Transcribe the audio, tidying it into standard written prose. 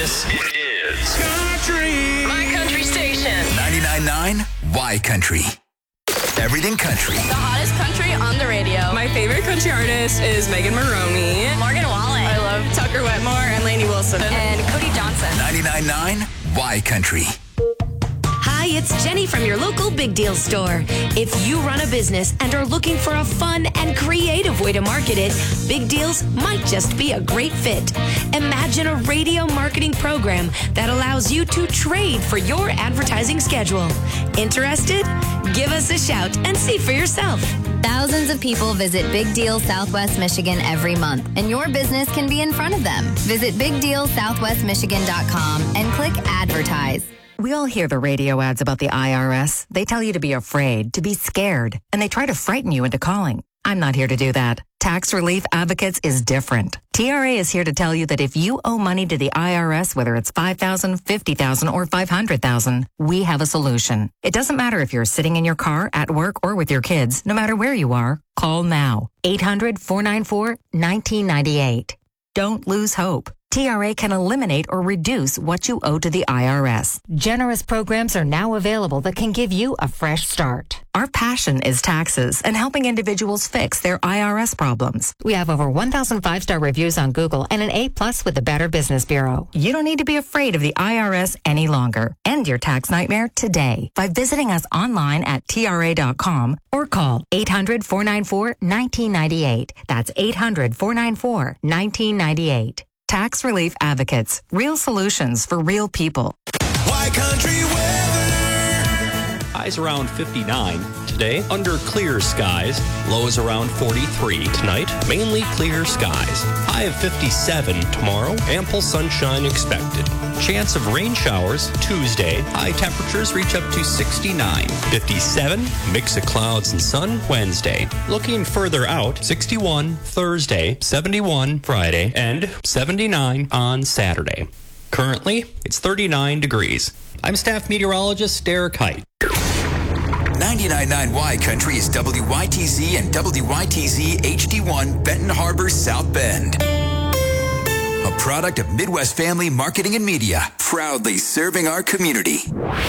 This is Country. My country station. 99.9 Y Country. Everything country. The hottest country on the radio. My favorite country artist is Megan Maroney. Morgan Wallen. I love Tucker Wetmore and Lainey Wilson. And Cody Johnson. 99.9 Y Country. Hi, it's Jenny from your local Big Deal store. If you run a business and are looking for a fun and creative way to market it, Big Deals might just be a great fit. Imagine a radio marketing program that allows you to trade for your advertising schedule. Interested? Give us a shout and see for yourself. Thousands of people visit Big Deal Southwest Michigan every month, and your business can be in front of them. Visit BigDealSouthwestMichigan.com and click Advertise. We all hear the radio ads about the IRS. They tell you to be afraid, to be scared, and they try to frighten you into calling. I'm not here to do that. Tax Relief Advocates is different. TRA is here to tell you that if you owe money to the IRS, whether it's $5,000, $50,000, or $500,000, we have a solution. It doesn't matter if you're sitting in your car, at work, or with your kids. No matter where you are, call now. 800-494-1998. Don't lose hope. TRA can eliminate or reduce what you owe to the IRS. Generous programs are now available that can give you a fresh start. Our passion is taxes and helping individuals fix their IRS problems. We have over 1,000 five-star reviews on Google and an A+ with the Better Business Bureau. You don't need to be afraid of the IRS any longer. End your tax nightmare today by visiting us online at TRA.com or call 800-494-1998. That's 800-494-1998. Tax Relief Advocates. Real solutions for real people. Y Country weather. Highs around 59 today, under clear skies. Lows around 43 tonight, mainly clear skies. High of 57 tomorrow, ample sunshine expected. Chance of rain showers Tuesday. High temperatures reach up to 69. 57, mix of clouds and sun Wednesday. Looking further out, 61 Thursday, 71 Friday, and 79 on Saturday. Currently, it's 39 degrees. I'm staff meteorologist Derek Height. 99.9 Y Country is WYTZ and WYTZ HD1 Benton Harbor, South Bend. A product of Midwest Family Marketing and Media, proudly serving our community.